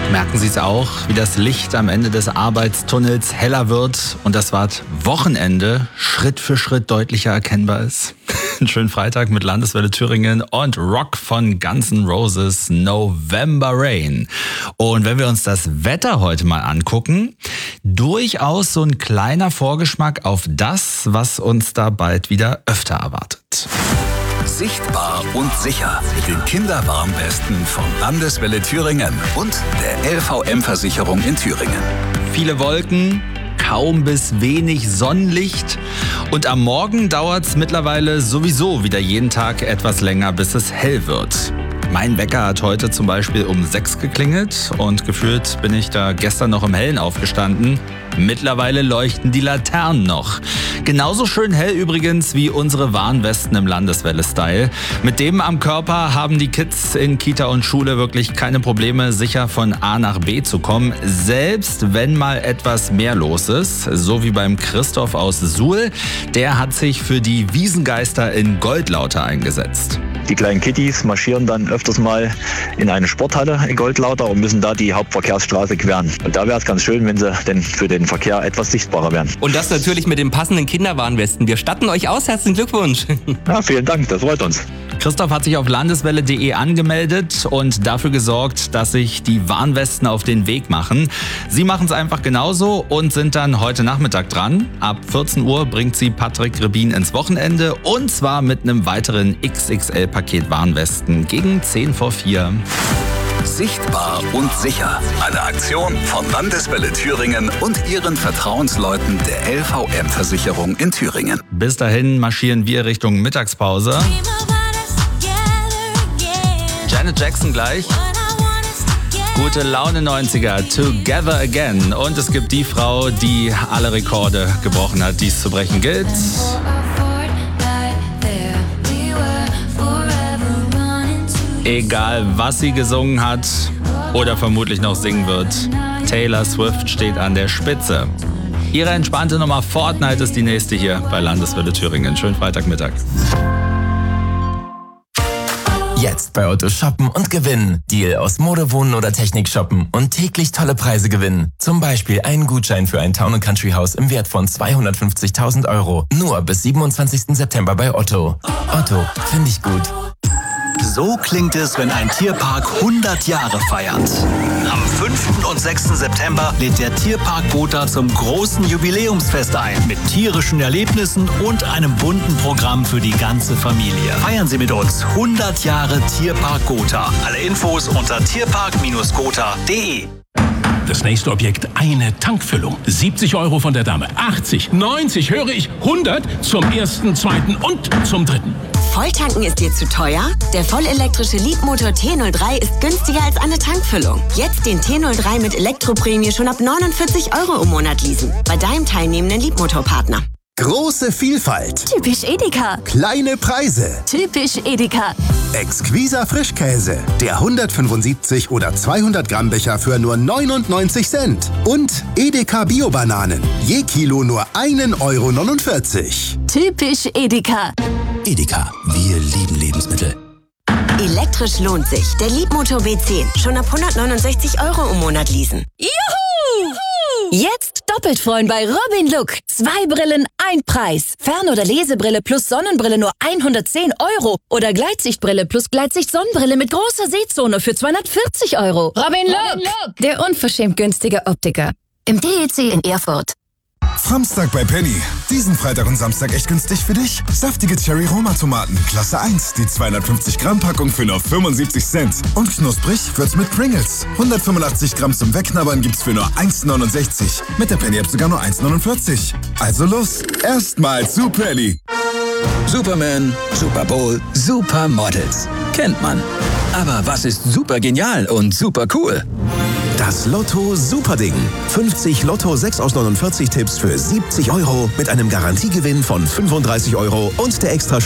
Merken Sie es auch, wie das Licht am Ende des Arbeitstunnels heller wird und das Wochenende Schritt für Schritt deutlicher erkennbar ist? Einen schönen Freitag mit Landeswelle Thüringen und Rock von Guns N' Roses, November Rain. Und wenn wir uns das Wetter heute mal angucken, durchaus so ein kleiner Vorgeschmack auf das, was uns da bald wieder öfter erwartet. Sichtbar und sicher mit den Kinderwarnwesten von Landeswelle Thüringen und der LVM-Versicherung in Thüringen. Viele Wolken, kaum bis wenig Sonnenlicht und am Morgen dauert es mittlerweile sowieso wieder jeden Tag etwas länger, bis es hell wird. Mein Wecker hat heute zum Beispiel um 6 geklingelt und gefühlt bin ich da gestern noch im Hellen aufgestanden. Mittlerweile leuchten die Laternen noch. Genauso schön hell übrigens wie unsere Warnwesten im Landeswelle-Style. Mit dem am Körper haben die Kids in Kita und Schule wirklich keine Probleme, sicher von A nach B zu kommen. Selbst wenn mal etwas mehr los ist, so wie beim Christoph aus Suhl. Der hat sich für die Wiesengeister in Goldlauter eingesetzt. Die kleinen Kitties marschieren dann öfters mal in eine Sporthalle in Goldlauter und müssen da die Hauptverkehrsstraße queren. Und da wäre es ganz schön, wenn sie denn für den Verkehr etwas sichtbarer wären. Und das natürlich mit den passenden Kinderwarnwesten. Wir statten euch aus. Herzlichen Glückwunsch. Ja, vielen Dank, das freut uns. Christoph hat sich auf landeswelle.de angemeldet und dafür gesorgt, dass sich die Warnwesten auf den Weg machen. Sie machen es einfach genauso und sind dann heute Nachmittag dran. Ab 14 Uhr bringt sie Patrick Rebin ins Wochenende und zwar mit einem weiteren XXL-Paket Warnwesten gegen 10 vor 4. Sichtbar und sicher. Eine Aktion von Landeswelle Thüringen und ihren Vertrauensleuten der LVM-Versicherung in Thüringen. Bis dahin marschieren wir Richtung Mittagspause. Janet Jackson gleich. Gute Laune 90er, Together Again. Und es gibt die Frau, die alle Rekorde gebrochen hat, die es zu brechen gilt. Egal, was sie gesungen hat oder vermutlich noch singen wird, Taylor Swift steht an der Spitze. Ihre entspannte Nummer Fortnite ist die nächste hier bei Landeswelle Thüringen. Schönen Freitagmittag. Jetzt bei Otto shoppen und gewinnen. Deal aus Mode, Wohnen oder Technik shoppen und täglich tolle Preise gewinnen. Zum Beispiel einen Gutschein für ein Town & Country Haus im Wert von 250.000 €. Nur bis 27. September bei Otto. Otto, finde ich gut. So klingt es, wenn ein Tierpark 100 Jahre feiert. Am 5. und 6. September lädt der Tierpark Gotha zum großen Jubiläumsfest ein. Mit tierischen Erlebnissen und einem bunten Programm für die ganze Familie. Feiern Sie mit uns 100 Jahre Tierpark Gotha. Alle Infos unter tierpark-gotha.de. Das nächste Objekt, eine Tankfüllung. 70 € von der Dame, 80, 90, höre ich, 100 zum ersten, zweiten und zum dritten. Volltanken ist dir zu teuer? Der vollelektrische Leapmotor T03 ist günstiger als eine Tankfüllung. Jetzt den T03 mit Elektroprämie schon ab 49 € im Monat leasen. Bei deinem teilnehmenden Leapmotor-Partner. Große Vielfalt. Typisch Edeka. Kleine Preise. Typisch Edeka. Exquiser Frischkäse. Der 175 oder 200 Gramm Becher für nur 99 Cent. Und Edeka Bio-Bananen. Je Kilo nur 1,49 €. Typisch Edeka. Edeka, wir lieben Lebensmittel. Elektrisch lohnt sich. Der Leapmotor B10. Schon ab 169 € im Monat leasen. Juhu! Jetzt doppelt freuen bei Robin Look. 2 Brillen, 1 Preis. Fern- oder Lesebrille plus Sonnenbrille nur 110 €. Oder Gleitsichtbrille plus Gleitsicht-Sonnenbrille mit großer Sehzone für 240 €. Robin Look, der unverschämt günstige Optiker. Im DEC in Erfurt. Samstag bei Penny. Diesen Freitag und Samstag echt günstig für dich. Saftige Cherry-Roma-Tomaten, Klasse 1. Die 250 Gramm Packung für nur 75 Cent. Und knusprig wird's mit Pringles. 185 Gramm zum Wegknabbern gibt's für nur 1,69. Mit der Penny-App sogar nur 1,49. Also los, erstmal zu Penny. Superman, Super Bowl, Supermodels. Kennt man. Aber was ist super genial und super cool? Das Lotto Superding. 50 Lotto 6 aus 49 Tipps für 70 € mit einem Garantiegewinn von 35 € und der extra